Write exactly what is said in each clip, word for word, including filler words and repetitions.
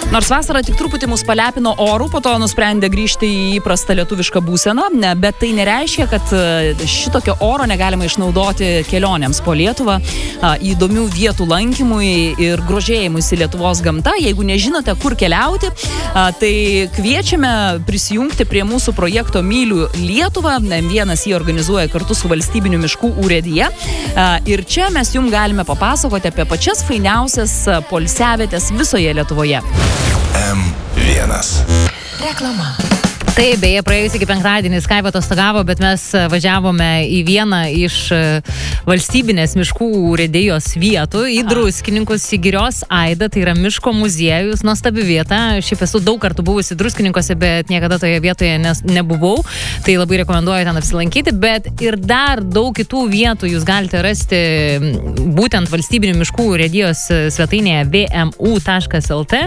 Nors vasara tik truputį mus palepino orų, po to nusprendė grįžti į įprastą lietuvišką būseną, bet tai nereiškia, kad šitokio oro negalima išnaudoti kelionėms po Lietuvą, įdomių vietų lankymui ir grožėjimuisi Lietuvos gamta. Jeigu nežinote, kur keliauti, tai kviečiame prisijungti prie mūsų projekto Myliu Lietuvą. M vienas jį organizuoja kartu su Valstybinių miškų urėdija. Ir čia mes jums galime papasakoti apie pačias fainiausias poilsiavietės visoje Lietuvoje. M vienas. Reklama. Taip, beje, praėjus iki penktadienį Skype atostogavo, bet mes važiavome į vieną iš valstybinės miškų urėdijos vietų, į Druskininkus, į Girios Aidą, tai yra miško muziejus, nuostabi vieta. Šiaip esu daug kartų buvusi Druskininkuose, bet niekada toje vietoje nes, nebuvau, tai labai rekomenduoju ten apsilankyti, bet ir dar daug kitų vietų jūs galite rasti būtent Valstybinių miškų urėdijos svetainėje v m u taškas l t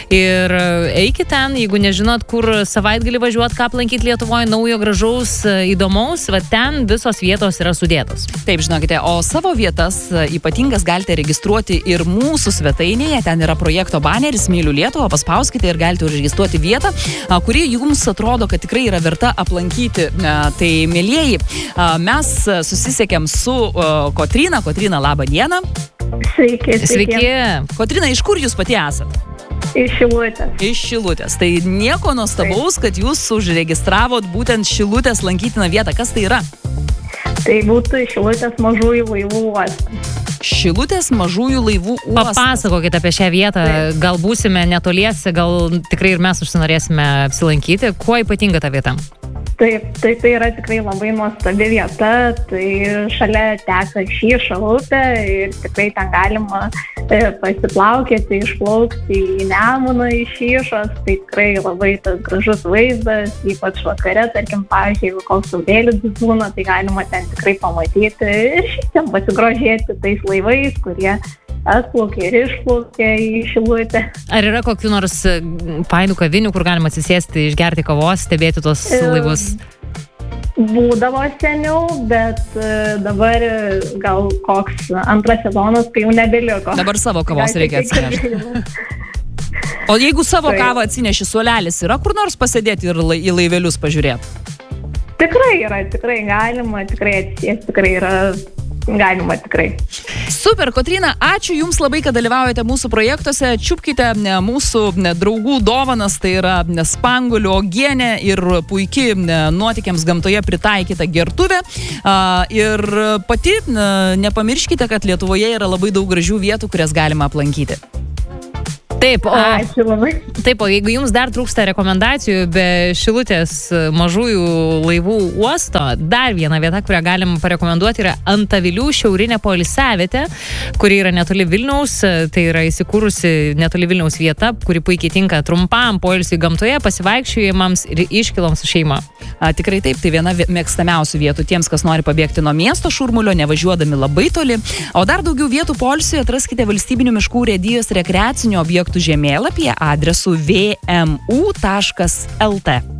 ir eikite ten, jeigu nežinot, kur savaitgalį važiuoti, ką aplankyti Lietuvoje naujo, gražaus, įdomaus, va ten visos vietos yra sudėtos. Taip, žinokite, o savo vietas ypatingas galite registruoti ir mūsų svetainėje, ten yra projekto baneris Myliu Lietuvą, paspauskite ir galite užregistruoti vietą, kuri jums atrodo, kad tikrai yra verta aplankyti. Tai, mielieji, mes susisiekėm su Kotryna. Kotryna, labą dieną. Sveiki, sveiki. Sveiki. Kotryna, iš kur jūs pati esat? Iš Šilutės. Iš Šilutės. Tai nieko nuostabaus, kad jūs užregistravot būtent Šilutės lankytiną vietą. Kas tai yra? Tai būtų Šilutės mažųjų laivų uostas. Šilutės mažųjų laivų uostas. Papasakokite apie šią vietą. Taip. Gal būsime netoliese, gal tikrai ir mes užsinorėsime apsilankyti. Kuo ypatinga ta vieta? Taip, tai, tai yra tikrai labai nuostabi vieta, tai šalia teka Šyšo upė ir tikrai ten galima e, pasiplaukėti, išplaukti į Nemuną iš Šyšos, tai tikrai labai tas gražus vaizdas, ypač vakare, tarkim, pavyzdžiui, jeigu koks saulėlydis būna, tai galima ten tikrai pamatyti ir šiandien pasigrožėti tais laivais, kurie atplaukė ir išplaukė į Šilutę. Ar yra kokių nors fainų kavinių, kur galima atsisėsti, išgerti kavos, stebėti tos laivus? Būdavo seniau, bet dabar gal koks antras sezonas, kai jau nebeliko. Dabar savo kavos reikia atsinešti. O jeigu savo Taip. kavą atsineši, suolelis yra kur nors pasėdėti ir lai, į laivelius pažiūrėti? Tikrai yra, tikrai galima, tikrai atsisėsti, tikrai yra galima, tikrai. Super, Kotryna, ačiū Jums labai, kad dalyvaujate mūsų projektuose. Čiupkite mūsų draugų dovanas, tai yra spanguolių uogienė ir puikiai nuotykiams gamtoje pritaikyta gertuvė. Ir pati nepamirškite, kad Lietuvoje yra labai daug gražių vietų, kurias galima aplankyti. Taip, o, Ačiū labai. taip, o jeigu jums dar trūksta rekomendacijų be Šilutės mažųjų laivų uosto, dar viena vieta, kurią galim parekomenduoti, yra Antavilių šiaurinė poilsiavietė, kuri yra netoli Vilniaus, tai yra įsikūrusi netoli Vilniaus vieta, kuri puikiai tinka trumpam poilsiui gamtoje, pasivaikščiojimams ir iškyloms su šeima. A, tikrai taip, tai viena mėgstamiausių vietų tiems, kas nori pabėgti nuo miesto šurmulio, nevažiuodami labai toli. O dar daugiau vietų poilsiui atraskite Valstybinių miškų urėdijos rekreacinių objektų žemėlapyje adresu v m u taškas l t.